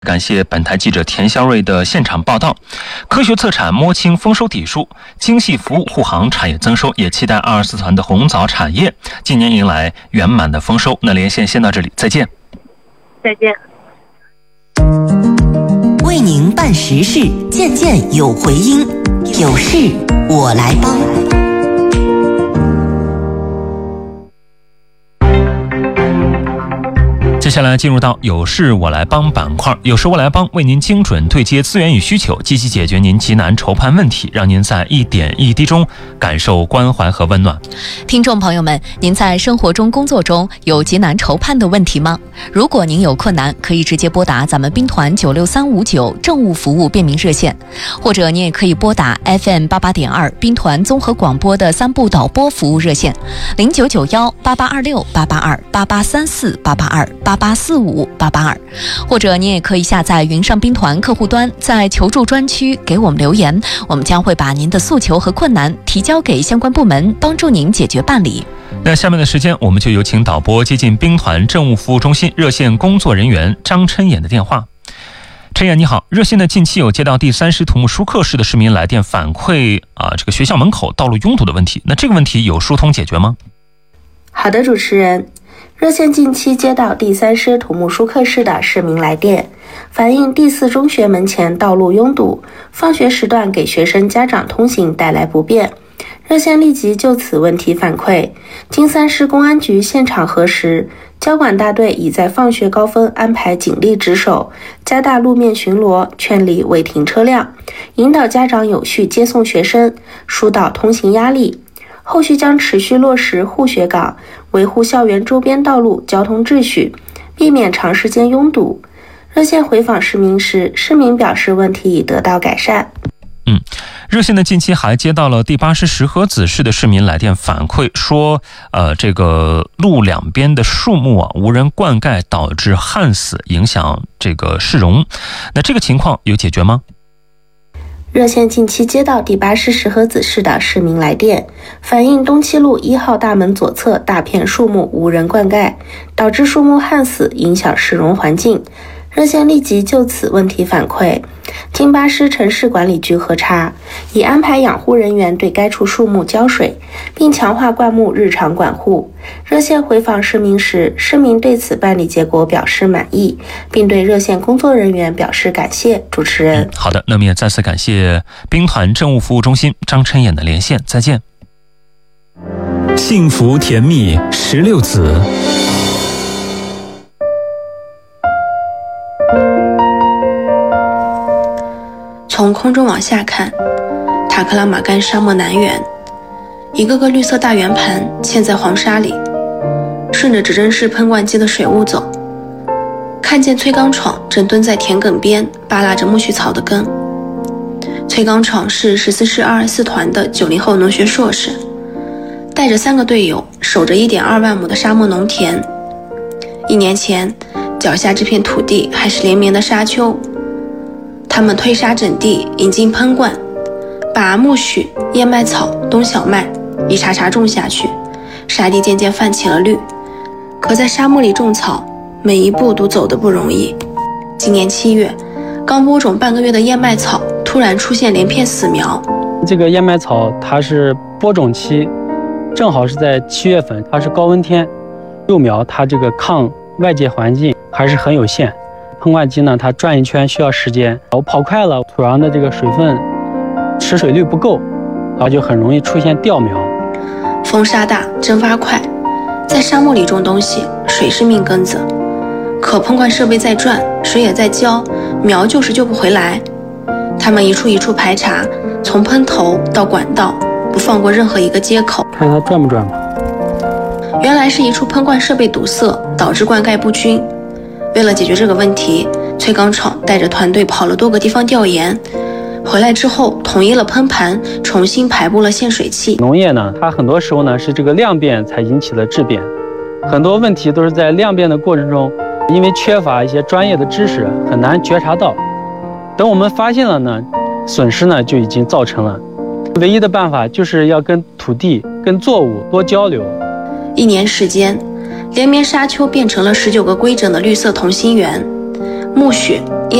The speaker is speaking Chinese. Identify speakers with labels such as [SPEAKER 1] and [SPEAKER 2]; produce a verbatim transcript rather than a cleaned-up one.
[SPEAKER 1] 感谢本台记者田肖瑞的现场报道。科学测产摸清丰收底数，精细服务护航产业增收，也期待二十四团的红枣产业今年迎来圆满的丰收。那连线先到这里，再见。
[SPEAKER 2] 再见。
[SPEAKER 3] 为您办实事，件件有回音，有事我来帮。
[SPEAKER 1] 接下来进入到有事我来帮板块，有事我来帮为您精准对接资源与需求，积极解决您急难愁盼问题，让您在一点一滴中感受关怀和温暖。
[SPEAKER 4] 听众朋友们，您在生活中工作中有急难愁盼的问题吗？如果您有困难，可以直接拨打咱们兵团九六三五九政务服务便民热线，或者您也可以拨打 F M 八八点二兵团综合广播的三部导播服务热线零九九幺八八二六八八二八八三四八八二八八四五八八二，或者您也可以下载云上兵团客户端，在求助专区给我们留言，我们将会把您的诉求和困难提交给相关部门，帮助您解决办理。
[SPEAKER 1] 那下面的时间，我们就有请导播接近兵团政务服务中心热线工作人员张琛衍的电话。琛衍你好，热线呢近期有接到第三师土木疏课室的市民来电反馈啊，这个学校门口道路拥堵的问题，那这个问题有疏通解决吗？
[SPEAKER 2] 好的，主持人。热线近期接到第三师土木疏课室的市民来电，反映第四中学门前道路拥堵，放学时段给学生家长通行带来不便。热线立即就此问题反馈，经三师公安局现场核实，交管大队已在放学高峰安排警力值守，加大路面巡逻，劝离违停车辆，引导家长有序接送学生，疏导通行压力。后续将持续落实护学岗，维护校园周边道路交通秩序，避免长时间拥堵。热线回访市民时，市民表示问题已得到改善。
[SPEAKER 1] 嗯，热线的近期还接到了第八师石河子市的市民来电反馈，说，呃，这个路两边的树木啊无人灌溉，导致旱死，影响这个市容。那这个情况有解决吗？
[SPEAKER 2] 热线近期接到第八师石河子市的市民来电，反映东七路一号大门左侧大片树木无人灌溉，导致树木旱死，影响市容环境。热线立即就此问题反馈，经八师城市管理局核查，已安排养护人员对该处树木浇水，并强化灌木日常管护。热线回访市民时，市民对此办理结果表示满意，并对热线工作人员表示感谢。主持人、
[SPEAKER 1] 嗯、好的，那么也再次感谢兵团政务服务中心张琛衍的连线，再见。
[SPEAKER 5] 幸福甜蜜十六子。
[SPEAKER 2] 从空中往下看，塔克拉玛干沙漠南缘，一个个绿色大圆盘嵌在黄沙里，顺着指针式喷灌机的水雾走，看见崔刚闯正蹲在田埂边扒拉着苜蓿草的根。崔刚闯是十四师二十四团的九零后农学硕士，带着三个队友守着一点二万亩的沙漠农田。一年前，脚下这片土地还是连绵的沙丘，他们推沙整地，引进喷灌，把苜蓿、燕麦草、冬小麦一茬茬种下去，沙地渐渐泛起了绿。可在沙漠里种草，每一步都走得不容易。今年七月，刚播种半个月的燕麦草突然出现连片死苗。
[SPEAKER 6] 这个燕麦草它是播种期，正好是在七月份，它是高温天，幼苗它这个抗外界环境还是很有限。喷灌机呢，它转一圈需要时间，我跑快了，土壤的这个水分持水率不够，然后就很容易出现掉苗。
[SPEAKER 2] 风沙大，蒸发快，在沙漠里种东西，水是命根子。可喷灌设备在转，水也在浇，苗就是救不回来。他们一处一处排查，从喷头到管道，不放过任何一个接口。
[SPEAKER 6] 看它转不转吧。
[SPEAKER 2] 原来是一处喷灌设备堵塞，导致灌溉不均。为了解决这个问题，崔刚闯带着团队跑了多个地方调研，回来之后统一了喷盘，重新排布了限水器。
[SPEAKER 6] 农业呢，它很多时候呢是这个量变才引起了质变，很多问题都是在量变的过程中，因为缺乏一些专业的知识，很难觉察到。等我们发现了呢，损失呢就已经造成了。唯一的办法就是要跟土地、跟作物多交流。
[SPEAKER 2] 一年时间，连绵沙丘变成了十九个规整的绿色同心圆， 木屑。